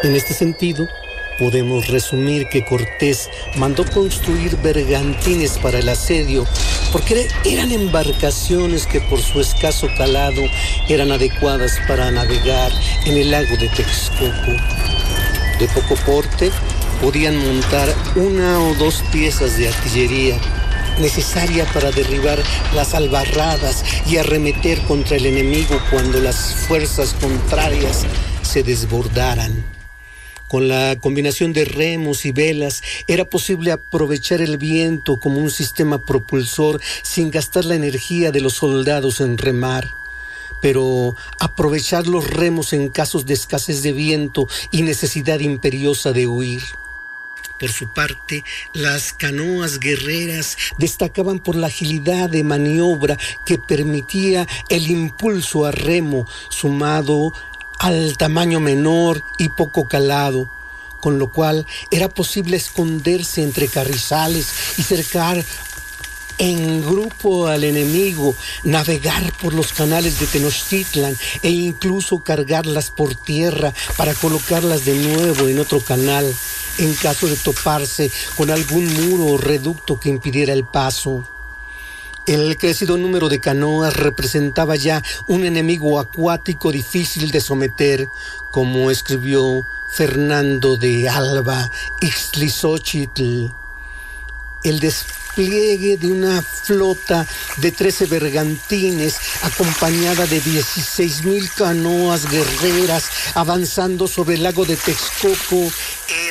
En este sentido, podemos resumir que Cortés mandó construir bergantines para el asedio porque eran embarcaciones que por su escaso calado eran adecuadas para navegar en el lago de Texcoco. De poco porte, podían montar 1 o 2 piezas de artillería necesaria para derribar las albarradas y arremeter contra el enemigo cuando las fuerzas contrarias se desbordaran. Con la combinación de remos y velas era posible aprovechar el viento como un sistema propulsor sin gastar la energía de los soldados en remar. Pero aprovechar los remos en casos de escasez de viento y necesidad imperiosa de huir. Por su parte, las canoas guerreras destacaban por la agilidad de maniobra que permitía el impulso a remo, sumado al tamaño menor y poco calado, con lo cual era posible esconderse entre carrizales y cercar en grupo al enemigo, navegar por los canales de Tenochtitlan e incluso cargarlas por tierra para colocarlas de nuevo en otro canal, en caso de toparse con algún muro o reducto que impidiera el paso. El crecido número de canoas representaba ya un enemigo acuático difícil de someter, como escribió Fernando de Alba Ixtlilxóchitl. El despliegue de una flota de 13 bergantines acompañada de 16,000 canoas guerreras avanzando sobre el lago de Texcoco